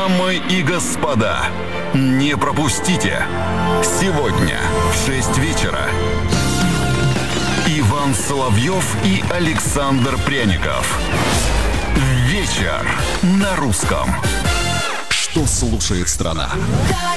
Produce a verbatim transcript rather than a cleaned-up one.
Дамы и господа, не пропустите. Сегодня в шесть вечера Иван Соловьев и Александр Пряников. Вечер на русском. Что слушает страна?